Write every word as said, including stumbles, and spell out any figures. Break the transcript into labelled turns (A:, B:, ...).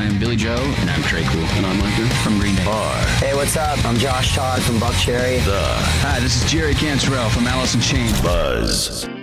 A: I'm Billy Joe.
B: And I'm Trey Cool.
C: And I'm Micah
A: From Green Day.
B: Are
D: Hey, what's up? I'm Josh Todd from Buckcherry.
B: the
A: Hi, this is Jerry Cantrell from Alice in Chains.
B: Buzz.